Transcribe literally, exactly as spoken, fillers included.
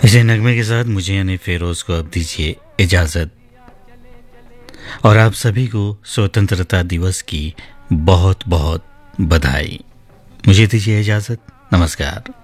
इसे नगमे के साथ मुझे यानी फेरोज को अब दीजिए इजाज़त और आप सभी को स्वतंत्रता दिवस की बहुत बहुत बधाई। मुझे दीजिए इजाज़त। नमस्कार।